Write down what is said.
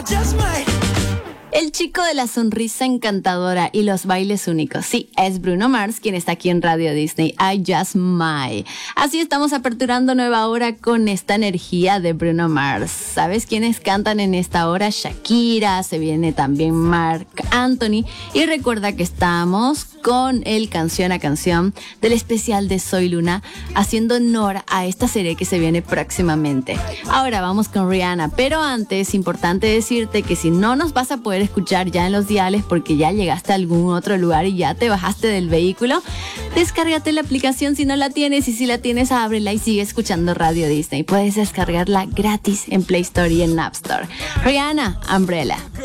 just might. El chico de la sonrisa encantadora y los bailes únicos. Sí, es Bruno Mars quien está aquí en Radio Disney. I Just Might. Así estamos aperturando nueva hora con esta energía de Bruno Mars. ¿Sabes quiénes cantan en esta hora? Shakira, se viene también Marc Anthony. Y recuerda que estamos con el Canción a Canción del especial de Soy Luna, haciendo honor a esta serie que se viene próximamente. Ahora vamos con Rihanna, pero antes, importante decirte que si no nos vas a poder escuchar ya en los diales porque ya llegaste a algún otro lugar y ya te bajaste del vehículo, descárgate la aplicación si no la tienes, y si la tienes, ábrela y sigue escuchando Radio Disney. Puedes descargarla gratis en Play Store y en App Store. Rihanna, Umbrella.